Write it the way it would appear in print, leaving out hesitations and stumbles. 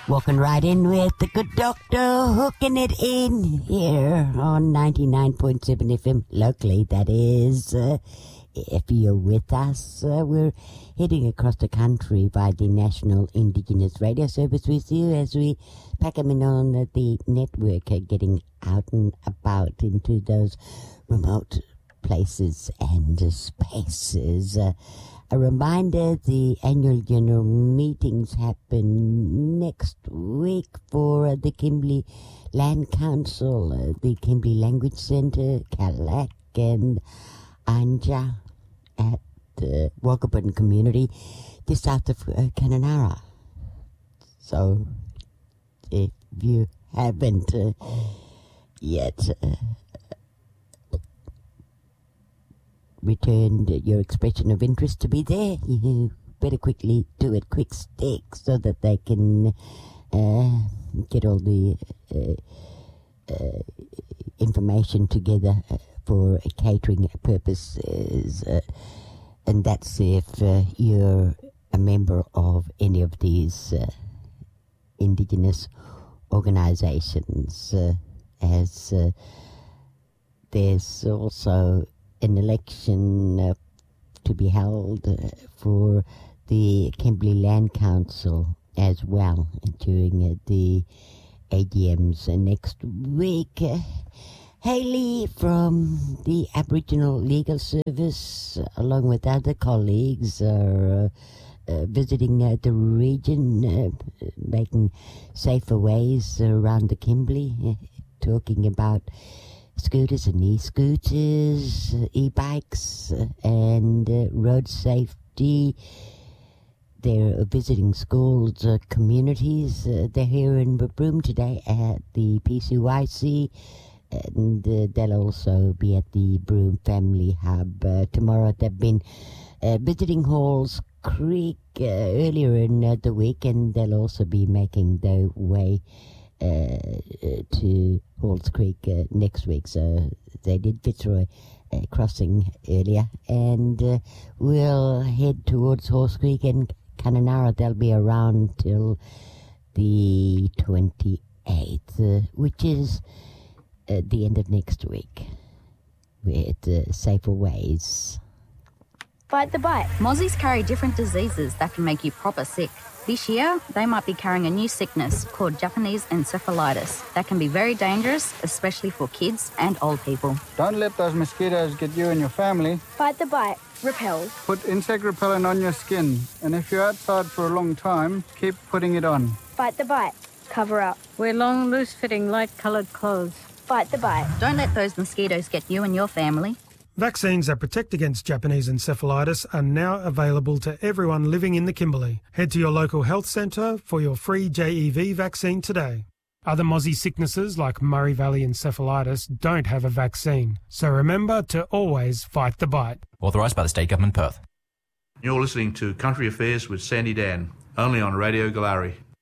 Walking right in with the good doctor, hooking it in here on 99.7 FM, locally, that is. If you're with us, we're heading across the country by the National Indigenous Radio Service with you as we pack them in on the network, getting out and about into those remote places and spaces. A reminder, the annual general meetings happen next week for the Kimberley Land Council, the Kimberley Language Centre, Cadillac and Anja at the Wagabun community just south of Kununurra. So if you haven't yet returned your expression of interest to be there, you better quickly do it quick stick so that they can get all the information together for catering purposes, and that's if you're a member of any of these Indigenous organisations, as there's also an election to be held for the Kimberley Land Council as well during the AGMs next week. Hayley from the Aboriginal Legal Service, along with other colleagues, are visiting the region, making safer ways around the Kimberley, talking about scooters and e-scooters, e-bikes, and road safety. They're visiting schools, communities. They're here in Broome today at the PCYC, and they'll also be at the Broome Family Hub tomorrow. They've been visiting Halls Creek earlier in the week, and they'll also be making their way to Halls Creek next week. So they did Fitzroy crossing earlier, and we'll head towards Halls Creek and Kununurra. They'll be around till the 28th, which is the end of next week, with safer ways. Bite the bite. Mozzies carry different diseases that can make you proper sick. This year, they might be carrying a new sickness called Japanese encephalitis that can be very dangerous, especially for kids and old people. Don't let those mosquitoes get you and your family. Bite the bite. Repel. Put insect repellent on your skin, and if you're outside for a long time, keep putting it on. Bite the bite. Cover up. Wear long, loose-fitting, light-coloured clothes. Bite the bite. Don't let those mosquitoes get you and your family. Vaccines that protect against Japanese encephalitis are now available to everyone living in the Kimberley. Head to your local health centre for your free JEV vaccine today. Other Mozzie sicknesses like Murray Valley encephalitis don't have a vaccine, so remember to always fight the bite. Authorised by the State Government, Perth. You're listening to Country Affairs with Sandy Dan, only on Radio Galari.